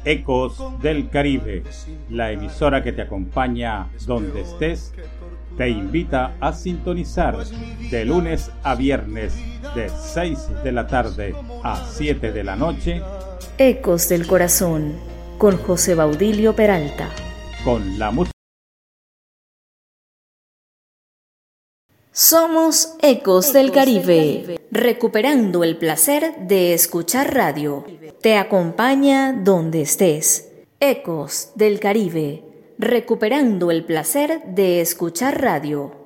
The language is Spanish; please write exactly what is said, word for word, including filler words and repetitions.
Ecos del Caribe, la emisora que te acompaña donde estés, te invita a sintonizar de lunes a viernes de seis de la tarde a siete de la noche. Ecos del Corazón, con José Baudilio Peralta. Con la música. Somos Ecos del Caribe, recuperando el placer de escuchar radio. Te acompaña donde estés. Ecos del Caribe, recuperando el placer de escuchar radio.